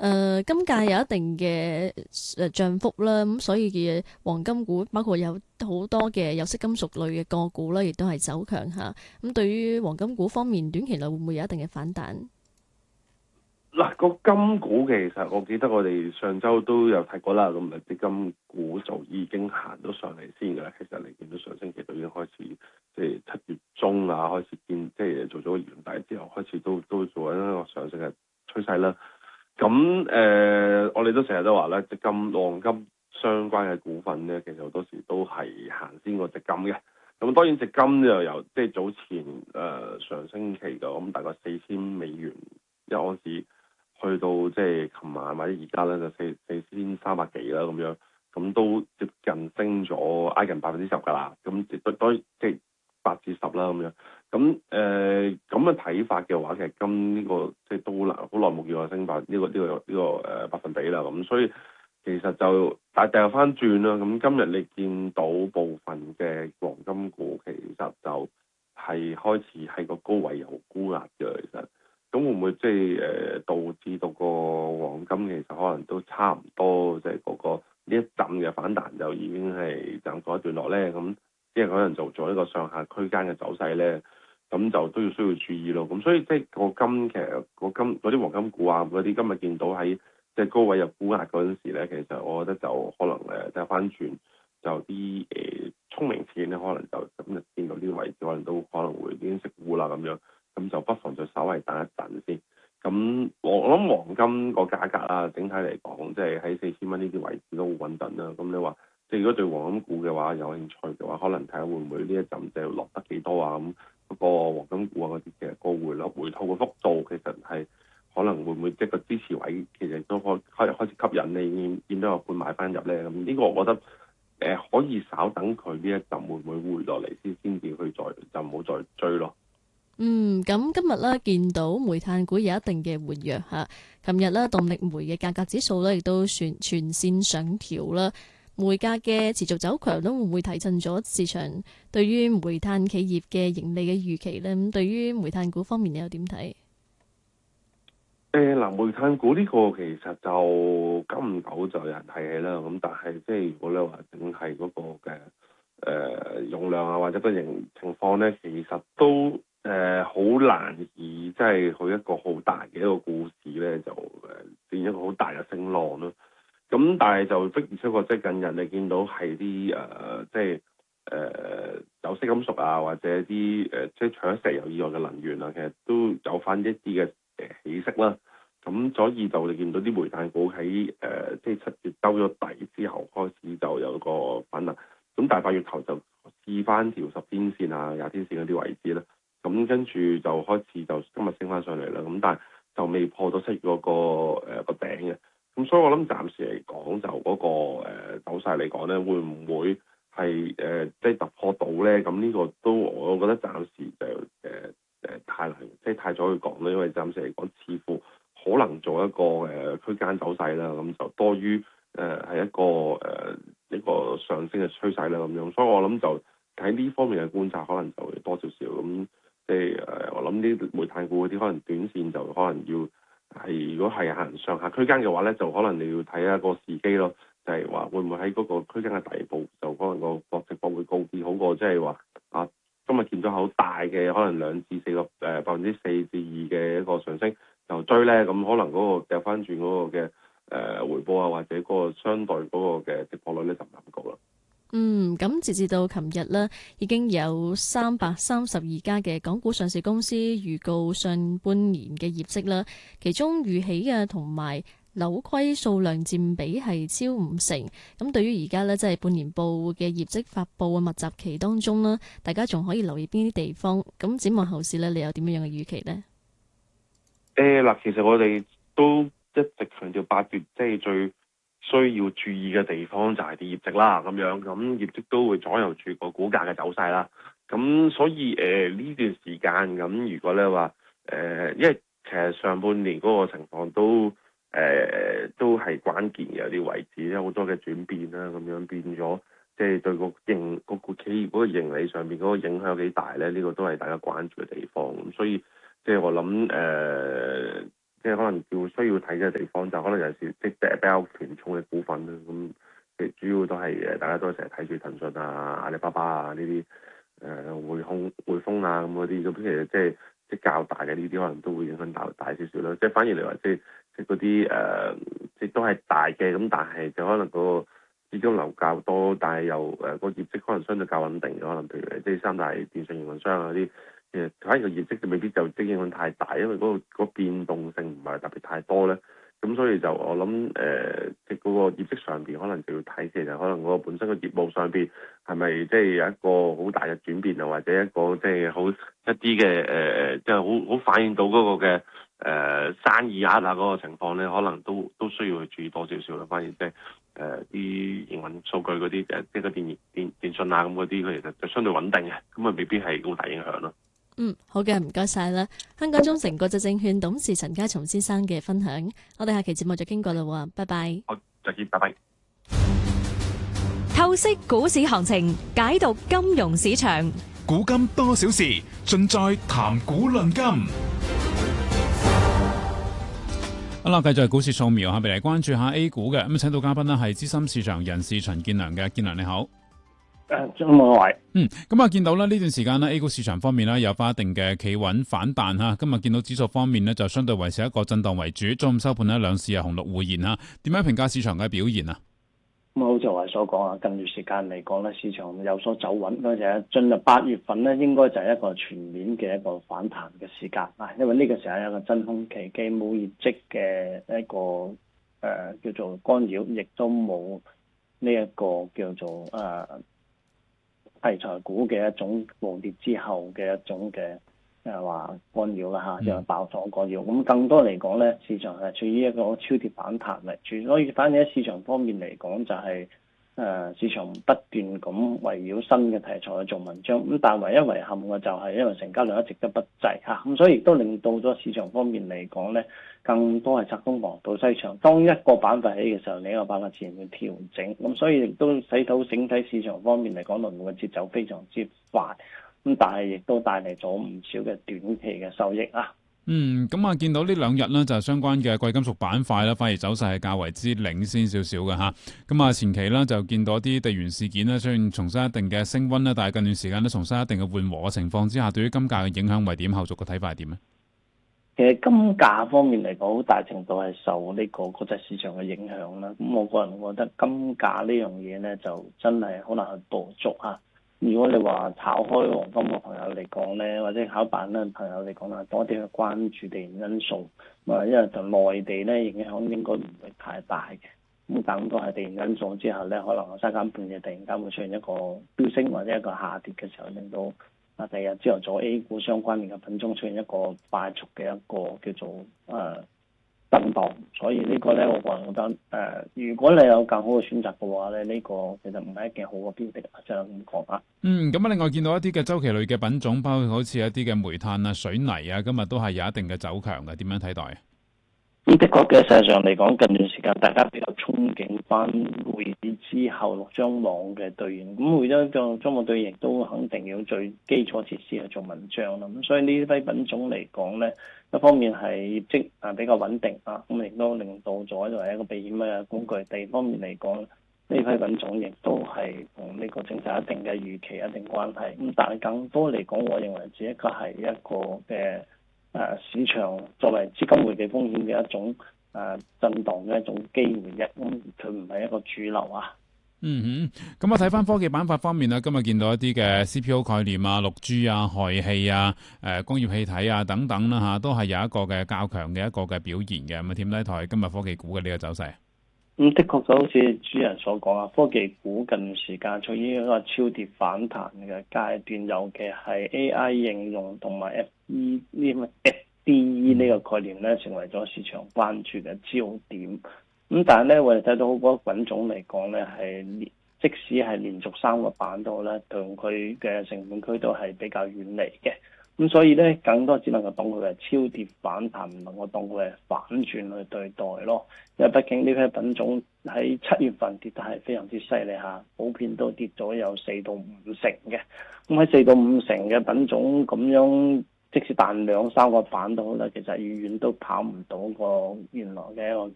金價有一定嘅漲幅啦，咁所以嘅黃金股包括有好多嘅有色金屬類嘅個股啦，亦都係走強下。咁對於黃金股方面，短期內會唔會有一定嘅反彈？ 嗱，個金股其實我記得我哋上週都有提過啦，咁啲金股就已經行咗上嚟先㗎啦。其實你見到上星期都已經開始，即係7月中啊開始見，即係做咗個元底之後開始都做緊一個上升嘅趨勢啦。咁我哋都成日都話咧，隻金黃金相關嘅股份咧，其實好多時都係行先過隻金嘅。咁當然隻金就由即係早前上星期嘅咁大概$4000一盎司。去到即係琴晚或者而家咧就4300幾啦咁樣，咁都接近升咗挨近10%㗎啦，咁亦都即係8至10啦咁樣，咁嘅睇法嘅話，其實今呢個即係都好耐冇見過升百呢個百分比啦，咁所以其實就但係掉翻轉啦，咁今日你見到部分嘅黃金股其實就係開始喺個高位有沽壓嘅，其實。咁會唔會即係導致到個黃金其實可能都差唔多，即係嗰個呢一陣嘅反彈就已經係暫告一段落咧？咁即係可能就做一個上下區間嘅走勢咧，咁就都要需要注意咯。咁所以即係個金其實個金嗰啲黃金股啊，嗰啲今日見到喺即係高位入沽壓嗰陣時咧，其實我覺得就可能睇翻轉就啲聰明錢咧，可能就今日見到呢個位置，可能都可能會已經食糊啦咁樣。咁就不妨就稍微等一等先。咁我諗黃金個價格啦，整體嚟講，即係喺4000蚊呢啲位置都好穩陣啦。咁你話，即係如果對黃金股嘅話有興趣嘅話，可能睇下會唔會呢一陣就落得幾多啊？咁嗰個黃金股啊嗰啲嘅個回吐嘅幅度其實係可能會唔會即係個支持位其實都開始吸引你見到有盤買翻入咧。咁呢個我覺得可以稍等佢呢一陣會唔會回落嚟先至去再就唔好再追咯。 咁今日咧見到煤炭股有一定嘅活躍嚇，琴日咧動力煤嘅價格指數咧亦都全線上調啦，煤價嘅持續走強都會唔會提振咗市場對於煤炭企業嘅盈利嘅預期呢？咁對於煤炭股方面，你又點睇？ 煤炭股呢個其實就久唔久就有人提起啦，咁但係即係如果你話淨係嗰個嘅用量啊或者個情況咧，其實都好難以即係佢一個好大嘅一個故事咧，就變一個好大嘅升浪咯。咁但係就的而且確即係近日你見到係啲即係有色金屬啊或者啲即係除咗石油以外嘅能源啊，其實都有翻一啲嘅起色啦。咁所以就你見到啲煤炭股喺即係7月兜咗底之後開始就有個反彈，咁但係8月頭就試翻條10天線啊、20天線嗰啲位置啦，咁跟住就開始就今日升翻上嚟啦，咁但係就未破到7月嗰個頂嘅，咁所以我諗暫時嚟講就嗰個走勢嚟講咧，會唔會係即係突破到咧？咁呢個都我覺得暫時就太難，即係太早去講啦，因為暫時嚟講似乎可能做一個區間走勢啦，咁就多於係一個上升嘅趨勢啦咁樣，所以我諗就喺呢方面嘅觀察可能就會多少少咁，即係我諗啲煤炭股嗰啲可能短線就可能要係如果係行上下區間嘅話咧，就可能你要睇一個時機咯，就係話會唔會喺嗰個區間嘅底部就可能個值博會高啲，好過即係話啊今日見到好大嘅可能2至4個4%至2%嘅一個上升。就追咧，咁可能嗰個掉翻轉嗰個嘅回報啊，或者嗰個相對嗰個嘅值博率咧就唔係咁高啦。 咁截至到琴日呢，已經有332家嘅港股上市公司預告上半年嘅業績啦，其中預喜嘅同埋扭虧數量佔比係超50%。咁對於而家呢，即係半年報嘅業績發布嘅密集期當中呢，大家仲可以留意邊啲地方？咁展望後市呢，你有點樣嘅預期呢？ 嗱，其實我哋都一直強調8月即係最需要注意嘅地方就係啲業績啦，咁樣咁業績都會左右住個股價嘅走勢啦。咁所以呢段時間咁，如果咧話因為其實上半年嗰個情況都係關鍵嘅有啲位置，有好多嘅轉變啦，咁樣變咗即係對個企業嗰個盈利上面嗰個影響幾大咧？呢個都係大家關注嘅地方。咁所以即係我諗即係可能需要睇嘅地方就可能有時即係比較權重嘅股份啦。咁其實主要都係大家都成日睇住騰訊啊、阿里巴巴啊呢啲匯豐啊咁嗰啲，咁其實即係較大嘅呢啲可能都會影響大少少啦。即係反而你話即係嗰啲即係都係大嘅，咁但係就可能個資金流較多，但係又個業績可能相對較穩定，可能譬如即係三大電信營運商啊嗰啲。其實反而個業績就未必就即影響太大，因為嗰個變動性唔係特別太多咧，咁所以就我諗即係嗰個業績上邊可能就要睇，其實可能嗰個本身嘅業務上邊係咪即係有一個好大嘅轉變啊，或者一個即係好一啲嘅即係好反映到嗰個嘅生意額啊嗰個情況咧，可能都需要去注意多少少啦。反而即係啲營運數據嗰啲即係個電信啊咁嗰啲，佢其實就相對穩定嘅，咁啊未必係好大影響咯。 好嘅，唔該晒啦。香港中誠國際證券董事陳家松先生嘅分享，我哋下期節目再傾過啦，拜拜。 好，再見，拜拜。 透析股市行情，解讀金融市場， 古今多少事，盡在談股論金。好啦，繼續係股市掃描，下邊嚟關注下 A 股嘅。咁請到嘉賓呢係資深市場人士陳建良嘅，建良你好。 張某位， 咁啊，見到呢段時間呢 A 股市場方面呢有翻一定嘅企穩反彈吓。今日見到指數方面呢就相對維持一個震盪為主，中午收盤呢兩市係紅綠互現吓。點樣評價市場嘅表現啊？ 咁好似我所講啊，近段時間嚟講咧，市場有所走穩，嗰陣進入8月份咧，應該就係一個全面嘅一個反彈嘅時間啊。因為呢個時候係一個真空期，既冇業績嘅一個叫做干擾，亦都冇呢一個叫做題材股嘅一種暴跌之後嘅一種嘅話干擾啦嚇，因為爆漲干擾。咁更多嚟講咧，市場係處於一個超跌反彈為主，所以反而喺市場方面嚟講就係、市場不斷咁圍繞新嘅題材去做文章。咁但係唯一遺憾嘅就係因為成交量一直都不濟嚇，咁所以亦都令到咗市場方面嚟講咧，更多係側風旁倒西場。當一個板塊起嘅時候，另一個板塊自然會調整。咁所以亦都使到整體市場方面嚟講，輪換嘅節奏非常之快。咁但係亦都帶嚟咗唔少嘅短期嘅收益啊。 咁啊，見到呢兩日呢，就係相關嘅貴金屬板塊啦，反而走勢係較為之領先少少嘅吓。咁啊，前期呢，就見到啲地緣事件呢，雖然重新一定嘅升溫啦，但係近段時間呢，重新一定嘅緩和嘅情況之下，對於金價嘅影響為點？後續嘅睇法係點呢？ 其實金價方面嚟講，好大程度係受呢個國際市場嘅影響啦。咁我個人覺得金價呢樣嘢呢，就真係好難去捕捉啊。如果你話炒開黃金嘅朋友嚟講咧，或者炒板咧朋友嚟講啦，多啲去關注地緣因素，因為同內地咧影響應該唔會太大嘅。咁更多係地緣因素之後咧，可能三更半夜突然間會出現一個飆升或者一個下跌嘅時候，令到第日朝頭早 A 股相關嘅品種出現一個快速嘅一個叫做震盪，所以呢個咧，我個人覺得如果你有更好嘅選擇嘅話咧，呢個其實唔係一件好嘅標的，就係咁講啊。 咁另外見到一啲嘅周期類嘅品種，包括好似一啲嘅煤炭啊、水泥啊，今日都係有一定嘅走強嘅，點樣睇待啊？ 咁的確嘅，實際上嚟講，近段時間大家比較憧憬翻會議之後六張網嘅兌現，咁會咗張網兌現亦都肯定要最基礎設施去做文章啦。咁所以呢批品種嚟講咧，一方面係業績比較穩定啊，咁亦都令到咗作為一個避險嘅工具。第二方面嚟講，呢批品種亦都係同呢個政策一定嘅預期一定關係。咁但係更多嚟講，我認為只一個係一個嘅市場作為資金回避風險嘅一種震盪嘅一種機會啫。咁佢唔係一個主流啊。 咁我睇翻科技板塊方面咧，今日見到一啲嘅 CPO 概念啊、6G 啊、氦氣啊、工業氣體啊等等啦吓，都係有一個嘅較強嘅一個嘅表現嘅。咁啊，點睇台今日科技股嘅呢個走勢？ 咁的確就好似主人所講啊，科技股近段時間處於一個超跌反彈嘅階段，尤其係 AI 應用同埋 FDE 呢個概念咧，成為咗市場關注嘅焦點。咁但係咧，我哋睇到好多品種嚟講咧，係即使係連續3個板度咧，同佢嘅成分區都係比較遠離嘅。咁所以咧，更多只能夠當佢係超跌反彈，唔能夠當佢係反轉去對待咯。因為畢竟呢批品種喺7月份跌得係非常之犀利嚇，普遍都跌咗有4到5成嘅。咁喺4到5成嘅品種咁樣即使彈2-3個板都好啦，其實遠遠都跑唔到個原來嘅一個